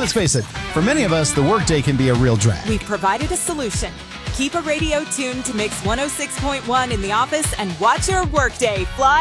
Let's face it, for many of us, the workday can be a real drag. We've provided a solution. Keep a radio tuned to Mix 106.1 in the office and watch your workday fly